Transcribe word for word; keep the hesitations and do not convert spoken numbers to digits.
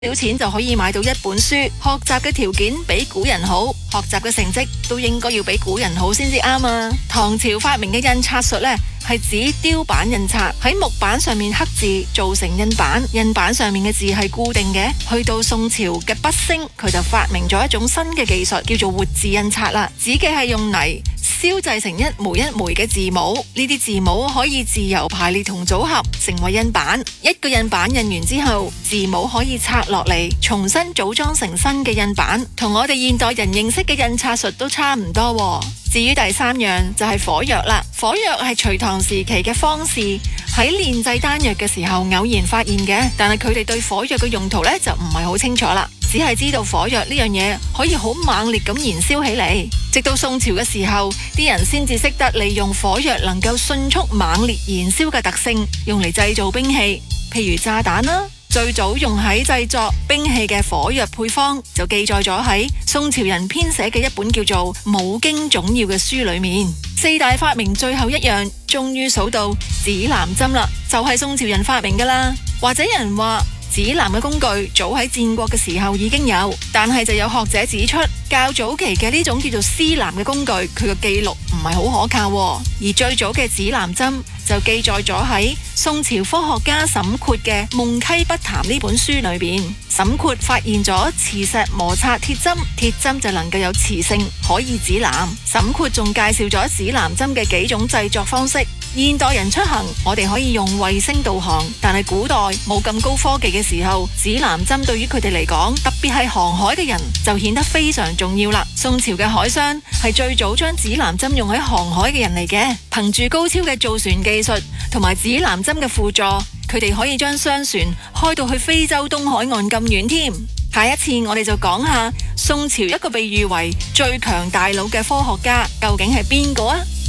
少錢就可以買到一本書，學習嘅條件比古人好，學習嘅成績都應該要比古人好先至啱啊！唐朝發明嘅印刷術呢，係指雕版印刷，喺木板上面刻字做成印版，印版上面嘅字係固定嘅。去到宋朝嘅畢昇，佢就發明咗一種新嘅技術，叫做活字印刷啦，指嘅係用泥燒製成一枚一枚嘅字母，呢啲字母可以自由排列同組合成為印版。一個印版印完之後，字母可以拆落嚟，重新組裝成新嘅印版，同我哋現代人認識嘅印刷術都差唔多喎。至於第三樣就係火藥啦，火藥係隋唐時期嘅方士喺煉製丹藥嘅時候偶然發現嘅，但係佢哋對火藥嘅用途呢就唔係好清楚啦，只係知道火藥呢樣嘢可以好猛烈咁燃燒起嚟。直到宋朝嘅時候，啲人先至識得利用火藥能夠迅速猛烈燃燒嘅特性，用嚟製造兵器，譬如炸彈啦。最早用喺製作兵器嘅火藥配方就記載咗喺宋朝人編寫嘅一本叫做《武經總要》嘅書裏面。四大發明最後一樣，終於數到指南針啦，就係宋朝人發明噶啦。或者有人話指南嘅工具早喺戰國嘅時候已經有，但係就有學者指出，較早期嘅呢種叫做司南嘅工具，佢嘅記錄唔係好可靠，而最早嘅指南針就記載咗喺宋朝科學家沈括嘅《夢溪筆談》呢本書裏邊。沈括發現咗磁石摩擦鐵針，鐵針就能夠有磁性，可以指南。沈括仲介紹咗指南針嘅幾種製作方式。現代人出行，我哋可以用衛星導航，但係古代冇咁高科技嘅時候，指南針對於佢哋嚟講，特別係航海嘅人就顯得非常重要啦。宋朝嘅海商係最早將指南針用喺航海嘅人嚟嘅，憑住高超嘅造船技術同埋指南針嘅輔助，佢哋可以將商船開到去非洲東海岸咁遠添。下一次我哋就講下宋朝一個被譽為最強大腦嘅科學家究竟係邊個啊？